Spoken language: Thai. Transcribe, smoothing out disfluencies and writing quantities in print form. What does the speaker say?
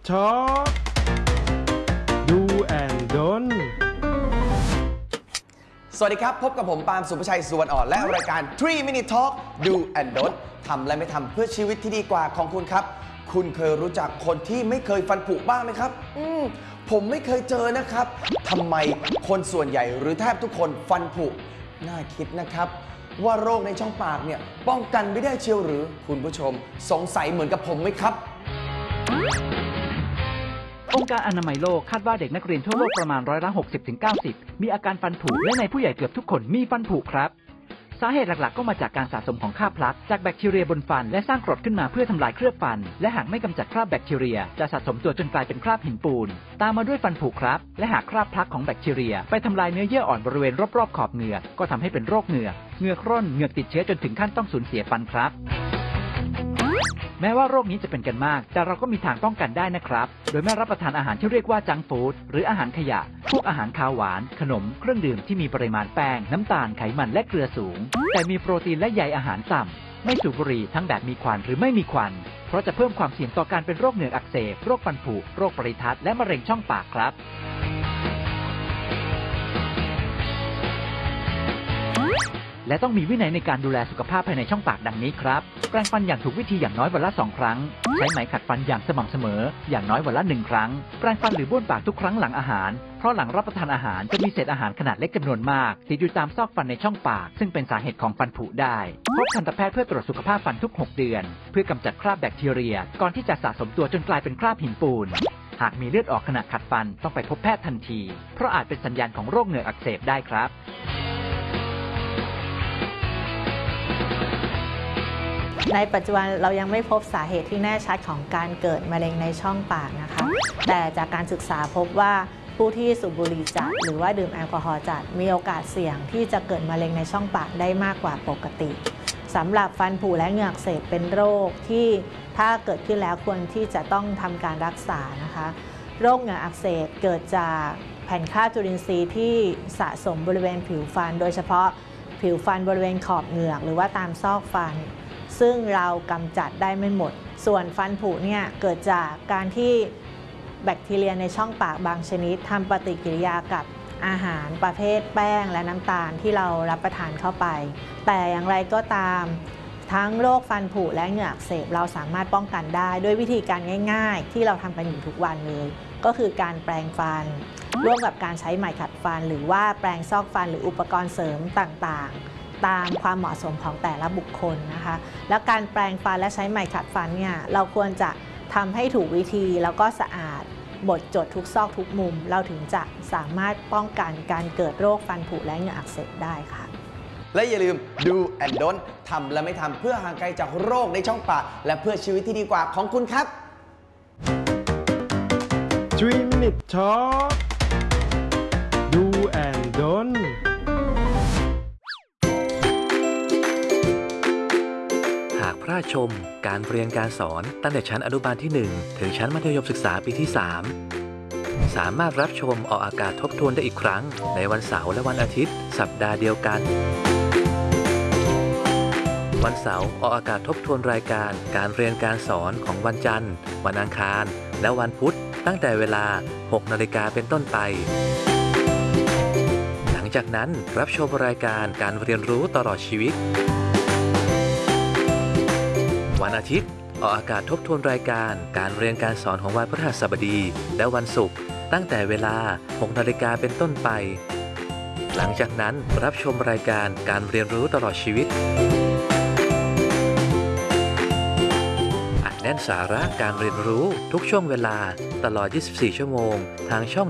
Talk Do and Don't สวัสดีครับพบกับผมปาล์มสุภชัยสุวรรณอ่อนและรายการ 3 Minute Talk Do and Don't ทำและไม่ทำเพื่อชีวิตที่ดีกว่าของคุณครับคุณเคยรู้จักคนที่ไม่เคยฟันผุบ้างไหมครับผมไม่เคยเจอนะครับทำไมคนส่วนใหญ่หรือแทบทุกคนฟันผุน่าคิดนะครับว่าโรคในช่องปากเนี่ยป้องกันไม่ได้เชียวหรือคุณผู้ชมสงสัยเหมือนกับผมไหมครับองค์การอนามัยโลกคาดว่าเด็กนักเรียนทั่วโลกประมาณ60-90%มีอาการฟันผุและในผู้ใหญ่เกือบทุกคนมีฟันผุครับสาเหตุหลักๆก็มาจากการสะสมของคราบพลักจากแบคทีเรียบนฟันและสร้างกรดขึ้นมาเพื่อทำลายเคลือบฟันและหากไม่กำจัดคราบแบคทีเรียจะสะสมตัวจนกลายเป็นคราบหินปูนตามมาด้วยฟันผุครับและหากคราบพลักของแบคทีเรียไปทำลายเนื้อเยื่ออ่อนบริเวณรอบๆขอบเหงือกก็ทำให้เป็นโรคเหงือกร่นเหงือกติดเชื้อจนถึงขั้นต้องสูญเสียฟันครับแม้ว่าโรคนี้จะเป็นกันมากแต่เราก็มีทางป้องกันได้นะครับโดยไม่รับประทานอาหารที่เรียกว่าจังก์ฟู้ดหรืออาหารขยะพวกอาหารคาวหวานขนมเครื่องดื่มที่มีปริมาณแป้งน้ำตาลไขมันและเกลือสูงแต่มีโปรตีนและใยอาหารต่ำไม่สูบบุหรี่ทั้งแบบมีควันหรือไม่มีควันเพราะจะเพิ่มความเสี่ยงต่อการเป็นโรคเหงือกอักเสบโรคฟันผุโรคปริทัศน์และมะเร็งช่องปากครับและต้องมีวินัยในการดูแลสุขภาพภายในช่องปากดังนี้ครับแปรงฟันอย่างถูกวิธีอย่างน้อยวันละ2 ครั้งใช้ไหมขัดฟันอย่างสม่ำเสมออย่างน้อยวันละ1 ครั้งแปรงฟันหรือบ้วนปากทุกครั้งหลังอาหารเพราะหลังรับประทานอาหารจะมีเศษอาหารขนาดเล็กจำนวนมากติดอยู่ตามซอกฟันในช่องปากซึ่งเป็นสาเหตุของฟันผุได้พบทันตแพทย์เพื่อตรวจสุขภาพฟันทุก6 เดือนเพื่อกำจัดคราบแบคทีเรียก่อนที่จะสะสมตัวจนกลายเป็นคราบหินปูนหากมีเลือดออกขณะขัดฟันต้องไปพบแพทย์ทันทีเพราะอาจเป็นสัญญาณของโรคเหงือกอักเสบได้ครับในปัจจุบันเรายังไม่พบสาเหตุที่แน่ชัดของการเกิดมะเร็งในช่องปากนะคะแต่จากการศึกษาพบว่าผู้ที่สูบบุหรี่จัดหรือว่าดื่มแอลกอฮอล์จัดมีโอกาสเสี่ยงที่จะเกิดมะเร็งในช่องปากได้มากกว่าปกติสำหรับฟันผุและเหงือกอักเสบเป็นโรคที่ถ้าเกิดขึ้นแล้วควรที่จะต้องทำการรักษานะคะโรคเหงือกอักเสบเกิดจากแผ่นคราบจุลินทรีย์ที่สะสมบริเวณผิวฟันโดยเฉพาะผิวฟันบริเวณขอบเหงือกหรือว่าตามซอกฟันซึ่งเรากำจัดได้ไม่หมดส่วนฟันผุเนี่ยเกิดจากการที่แบคทีเรียในช่องปากบางชนิดทำปฏิกิริยากับอาหารประเภทแป้งและน้ำตาลที่เรารับประทานเข้าไปแต่อย่างไรก็ตามทั้งโรคฟันผุและเหงือกอักเสบเราสามารถป้องกันได้ด้วยวิธีการง่ายๆที่เราทำกันอยู่ทุกวันเลยก็คือการแปรงฟันร่วมกับการใช้ไหมขัดฟันหรือว่าแปรงซอกฟันหรืออุปกรณ์เสริมต่างๆตามความเหมาะสมของแต่ละบุคคลนะคะแล้วการแปรงฟันและใช้ไหมขัดฟันเนี่ยเราควรจะทำให้ถูกวิธีแล้วก็สะอาดหมดจดทุกซอกทุกมุมเราถึงจะสามารถป้องกันการเกิดโรคฟันผุและเหงือกอักเสบได้ค่ะและอย่าลืม Do and Don't ทำและไม่ทำเพื่อห่างไกลจากโรคในช่องปากและเพื่อชีวิตที่ดีกว่าของคุณครับ 3 Minute Talk Do and Don't หากพลาดชมการเรียนการสอนตั้งแต่ชั้นอนุบาลที่ 1 ถึงชั้นมัธยมศึกษาปีที่ 3 สามารถรับชมออกอากาศทบทวนได้อีกครั้งในวันเสาร์และวันอาทิตย์สัปดาห์เดียวกันวันเสาร์ออกอากาศทบทวนรายการการเรียนการสอนของวันจันทร์วันอังคารและวันพุธตั้งแต่เวลา 6 นาฬิกาเป็นต้นไปหลังจากนั้นรับชมรายการการเรียนรู้ตลอดชีวิตวันอาทิตย์ออกอากาศทบทวนรายการการเรียนการสอนของวันพฤหัสบดีและวันศุกร์ตั้งแต่เวลา 6 นาฬิกาเป็นต้นไปหลังจากนั้นรับชมรายการการเรียนรู้ตลอดชีวิตอัดแน่นสาระการเรียนรู้ทุกช่วงเวลาตลอด 24 ชั่วโมงทางช่อง